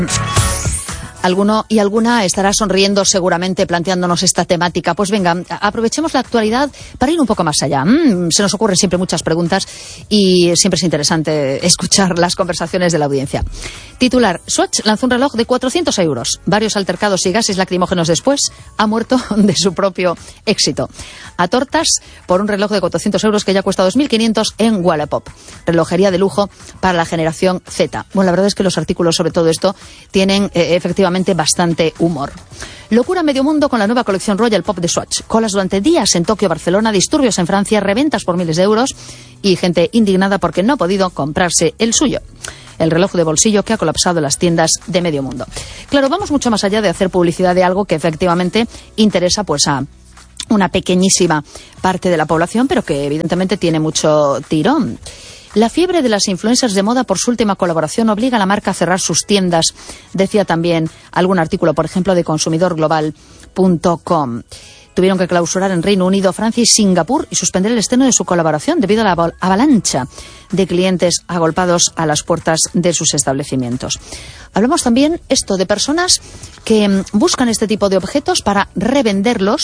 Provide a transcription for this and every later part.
Alguno y alguna estará sonriendo seguramente planteándonos esta temática. Pues venga, aprovechemos la actualidad para ir un poco más allá. Se nos ocurren siempre muchas preguntas y siempre es interesante escuchar las conversaciones de la audiencia. Titular: Swatch lanzó un reloj de 400 euros. Varios altercados y gases lacrimógenos después, ha muerto de su propio éxito. A tortas por un reloj de 400 euros que ya cuesta 2.500 en Wallapop. Relojería de lujo para la generación Z. Bueno, la verdad es que los artículos sobre todo esto tienen efectivamente bastante humor. Locura en medio mundo con la nueva colección Royal Pop de Swatch. Colas durante días en Tokio, Barcelona, disturbios en Francia, reventas por miles de euros y gente indignada porque no ha podido comprarse el suyo. El reloj de bolsillo que ha colapsado en las tiendas de medio mundo. Claro, vamos mucho más allá de hacer publicidad de algo que efectivamente interesa pues a una pequeñísima parte de la población, pero que evidentemente tiene mucho tirón. La fiebre de las influencers de moda por su última colaboración obliga a la marca a cerrar sus tiendas, decía también algún artículo, por ejemplo, de consumidorglobal.com. Tuvieron que clausurar en Reino Unido, Francia y Singapur y suspender el estreno de su colaboración debido a la avalancha de clientes agolpados a las puertas de sus establecimientos. Hablamos también de personas que buscan este tipo de objetos para revenderlos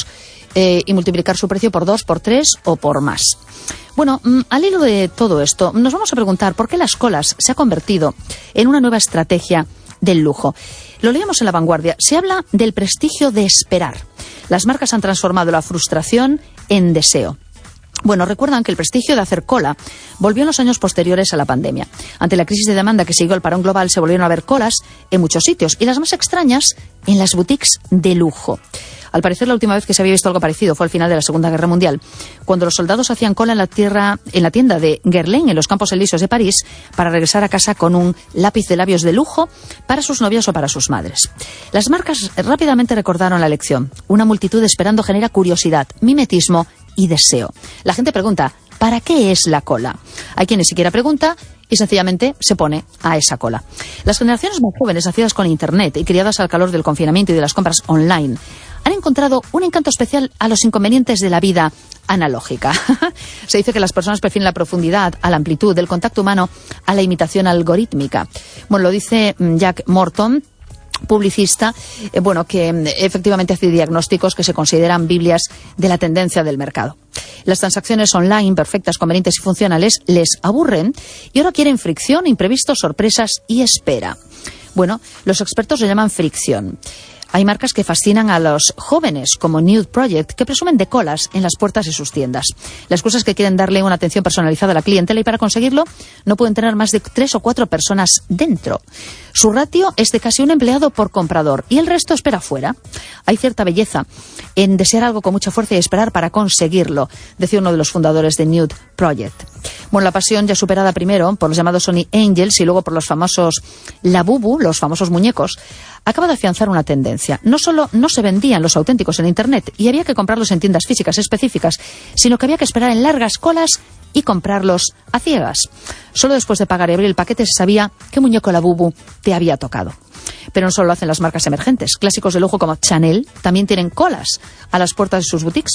y multiplicar su precio por 2, por 3 o por más. Bueno, al hilo de todo esto, nos vamos a preguntar por qué las colas se ha convertido en una nueva estrategia del lujo. Lo leemos en La Vanguardia. Se habla del prestigio de esperar. Las marcas han transformado la frustración en deseo. Bueno, recuerdan que el prestigio de hacer cola volvió en los años posteriores a la pandemia. Ante la crisis de demanda que siguió el parón global, se volvieron a ver colas en muchos sitios, y las más extrañas en las boutiques de lujo. Al parecer, la última vez que se había visto algo parecido fue al final de la Segunda Guerra Mundial, cuando los soldados hacían cola en la tienda de Guerlain, en los Campos Elíseos de París, para regresar a casa con un lápiz de labios de lujo para sus novias o para sus madres. Las marcas rápidamente recordaron la lección. Una multitud esperando genera curiosidad, mimetismo y deseo. La gente pregunta, ¿para qué es la cola? Hay quien ni siquiera pregunta y sencillamente se pone a esa cola. Las generaciones más jóvenes, nacidas con Internet y criadas al calor del confinamiento y de las compras online, han encontrado un encanto especial a los inconvenientes de la vida analógica. Se dice que las personas prefieren la profundidad a la amplitud del contacto humano a la imitación algorítmica. Bueno, lo dice Jack Morton, publicista, que efectivamente hace diagnósticos que se consideran biblias de la tendencia del mercado. Las transacciones online, perfectas, convenientes y funcionales, les aburren y ahora quieren fricción, imprevistos, sorpresas y espera. Bueno, los expertos lo llaman fricción. Hay marcas que fascinan a los jóvenes, como Nude Project, que presumen de colas en las puertas de sus tiendas. La excusa es que quieren darle una atención personalizada a la clientela y para conseguirlo no pueden tener más de 3 o 4 personas dentro. Su ratio es de casi un empleado por comprador y el resto espera fuera. Hay cierta belleza en desear algo con mucha fuerza y esperar para conseguirlo, decía uno de los fundadores de Nude Project. Bueno, la pasión ya superada primero por los llamados Sony Angels y luego por los famosos Labubu, los famosos muñecos, acaba de afianzar una tendencia. No solo no se vendían los auténticos en Internet y había que comprarlos en tiendas físicas específicas, sino que había que esperar en largas colas y comprarlos a ciegas. Solo después de pagar y abrir el paquete se sabía qué muñeco Labubu te había tocado. Pero no solo lo hacen las marcas emergentes. Clásicos de lujo como Chanel también tienen colas a las puertas de sus boutiques.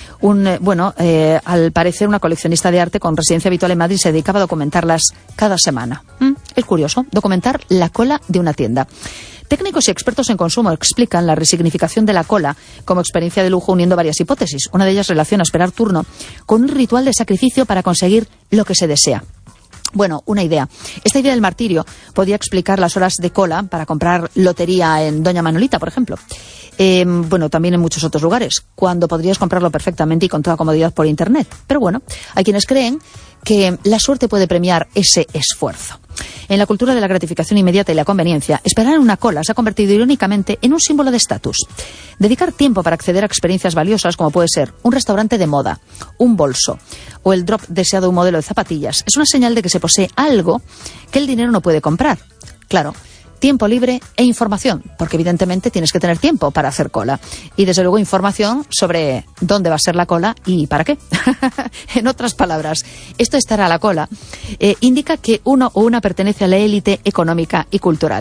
Al parecer una coleccionista de arte con residencia habitual en Madrid se dedicaba a documentarlas cada semana. Es curioso, documentar la cola de una tienda. Técnicos y expertos en consumo explican la resignificación de la cola como experiencia de lujo uniendo varias hipótesis. Una de ellas relaciona esperar turno con un ritual de sacrificio para conseguir lo que se desea. Bueno, una idea. Esta idea del martirio podía explicar las horas de cola para comprar lotería en Doña Manolita, por ejemplo. También en muchos otros lugares, cuando podrías comprarlo perfectamente y con toda comodidad por Internet. Pero bueno, hay quienes creen que la suerte puede premiar ese esfuerzo. En la cultura de la gratificación inmediata y la conveniencia, esperar en una cola se ha convertido irónicamente en un símbolo de estatus. Dedicar tiempo para acceder a experiencias valiosas, como puede ser un restaurante de moda, un bolso o el drop deseado de un modelo de zapatillas, es una señal de que se posee algo que el dinero no puede comprar. Claro, tiempo libre e información, porque evidentemente tienes que tener tiempo para hacer cola. Y desde luego información sobre dónde va a ser la cola y para qué. En otras palabras, esto estar a la cola indica que uno o una pertenece a la élite económica y cultural.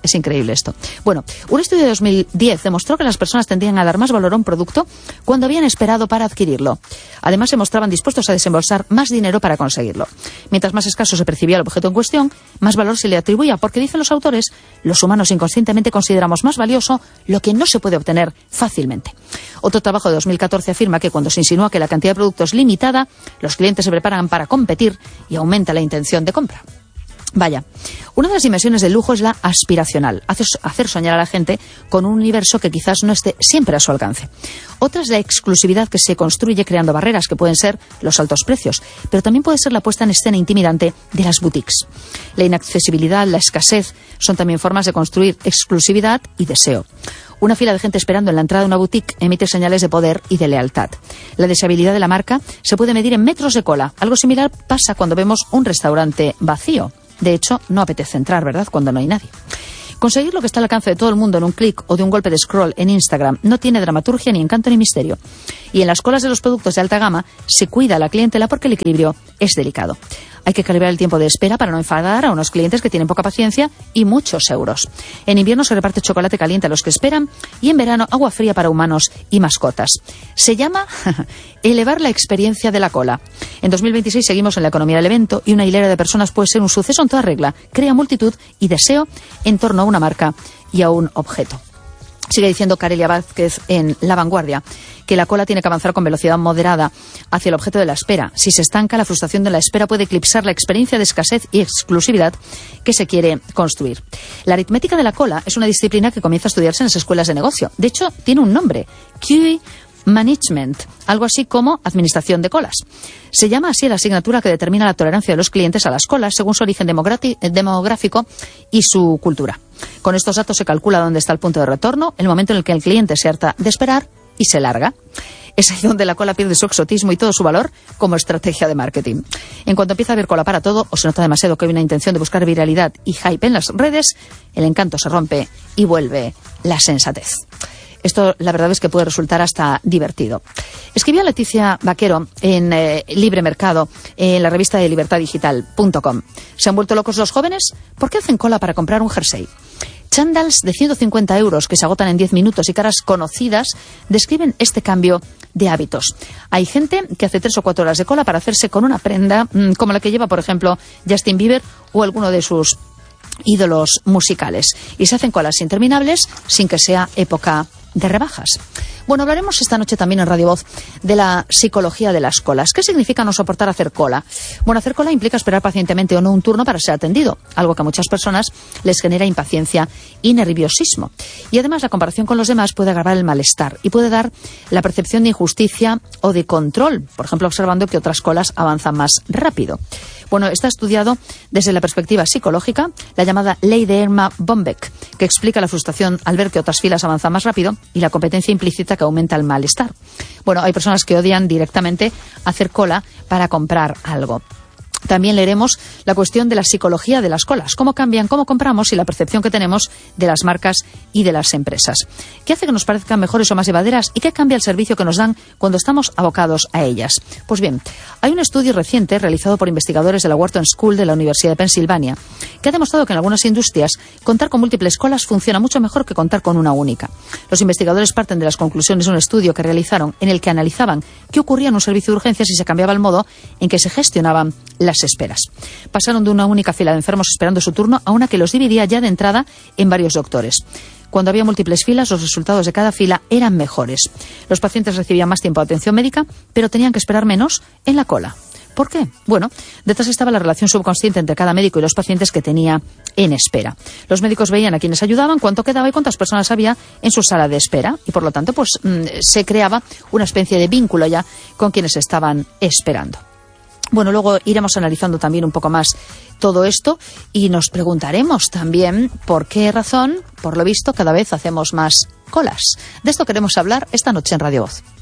Es increíble esto. Bueno, un estudio de 2010 demostró que las personas tendían a dar más valor a un producto cuando habían esperado para adquirirlo. Además, se mostraban dispuestos a desembolsar más dinero para conseguirlo. Mientras más escaso se percibía el objeto en cuestión, más valor se le atribuía, porque, dicen los autores, los humanos inconscientemente consideramos más valioso lo que no se puede obtener fácilmente. Otro trabajo de 2014 afirma que cuando se insinúa que la cantidad de productos es limitada, los clientes se preparan para competir y aumenta la intención de compra. Vaya, una de las dimensiones del lujo es la aspiracional, hacer soñar a la gente con un universo que quizás no esté siempre a su alcance. Otra es la exclusividad, que se construye creando barreras, que pueden ser los altos precios, pero también puede ser la puesta en escena intimidante de las boutiques. La inaccesibilidad, la escasez, son también formas de construir exclusividad y deseo. Una fila de gente esperando en la entrada de una boutique emite señales de poder y de lealtad. La deseabilidad de la marca se puede medir en metros de cola. Algo similar pasa cuando vemos un restaurante vacío. De hecho, no apetece entrar, ¿verdad?, cuando no hay nadie. Conseguir lo que está al alcance de todo el mundo en un clic o de un golpe de scroll en Instagram no tiene dramaturgia, ni encanto, ni misterio. Y en las colas de los productos de alta gama se cuida a la clientela porque el equilibrio es delicado. Hay que calibrar el tiempo de espera para no enfadar a unos clientes que tienen poca paciencia y muchos euros. En invierno se reparte chocolate caliente a los que esperan y en verano agua fría para humanos y mascotas. Se llama elevar la experiencia de la cola. En 2026 seguimos en la economía del evento y una hilera de personas puede ser un suceso en toda regla. Crea multitud y deseo en torno a una marca y a un objeto. Sigue diciendo Carelia Vázquez en La Vanguardia que la cola tiene que avanzar con velocidad moderada hacia el objeto de la espera. Si se estanca, la frustración de la espera puede eclipsar la experiencia de escasez y exclusividad que se quiere construir. La aritmética de la cola es una disciplina que comienza a estudiarse en las escuelas de negocio. De hecho, tiene un nombre: QE Management, algo así como administración de colas. Se llama así la asignatura que determina la tolerancia de los clientes a las colas según su origen demográfico y su cultura. Con estos datos se calcula dónde está el punto de retorno, el momento en el que el cliente se harta de esperar y se larga. Es ahí donde la cola pierde su exotismo y todo su valor como estrategia de marketing. En cuanto empieza a haber cola para todo, o se nota demasiado que hay una intención de buscar viralidad y hype en las redes, el encanto se rompe y vuelve la sensatez. Esto, la verdad, es que puede resultar hasta divertido. Escribió Leticia Vaquero en Libre Mercado, en la revista de libertaddigital.com. ¿Se han vuelto locos los jóvenes? ¿Por qué hacen cola para comprar un jersey? Chándals de 150 euros que se agotan en 10 minutos y caras conocidas describen este cambio de hábitos. Hay gente que hace 3 o 4 horas de cola para hacerse con una prenda como la que lleva, por ejemplo, Justin Bieber o alguno de sus ídolos musicales. Y se hacen colas interminables sin que sea época de rebajas. Bueno, hablaremos esta noche también en Radio Voz de la psicología de las colas. ¿Qué significa no soportar hacer cola? Bueno, hacer cola implica esperar pacientemente o no un turno para ser atendido, algo que a muchas personas les genera impaciencia y nerviosismo. Y además la comparación con los demás puede agravar el malestar y puede dar la percepción de injusticia o de control, por ejemplo, observando que otras colas avanzan más rápido. Bueno, está estudiado desde la perspectiva psicológica, la llamada ley de Erma Bombeck, que explica la frustración al ver que otras filas avanzan más rápido y la competencia implícita que aumenta el malestar. Bueno, hay personas que odian directamente hacer cola para comprar algo. También leeremos la cuestión de la psicología de las colas, cómo cambian, cómo compramos y la percepción que tenemos de las marcas y de las empresas. ¿Qué hace que nos parezcan mejores o más llevaderas y qué cambia el servicio que nos dan cuando estamos abocados a ellas? Pues bien, hay un estudio reciente realizado por investigadores de la Wharton School de la Universidad de Pensilvania que ha demostrado que en algunas industrias contar con múltiples colas funciona mucho mejor que contar con una única. Los investigadores parten de las conclusiones de un estudio que realizaron en el que analizaban qué ocurría en un servicio de urgencias si se cambiaba el modo en que se gestionaban las esperas. Pasaron de una única fila de enfermos esperando su turno a una que los dividía ya de entrada en varios doctores. Cuando había múltiples filas, los resultados de cada fila eran mejores. Los pacientes recibían más tiempo de atención médica, pero tenían que esperar menos en la cola. ¿Por qué? Bueno, detrás estaba la relación subconsciente entre cada médico y los pacientes que tenía en espera. Los médicos veían a quienes ayudaban, cuánto quedaba y cuántas personas había en su sala de espera. Y por lo tanto, pues se creaba una especie de vínculo ya con quienes estaban esperando. Bueno, luego iremos analizando también un poco más todo esto y nos preguntaremos también por qué razón, por lo visto, cada vez hacemos más colas. De esto queremos hablar esta noche en Radio Voz.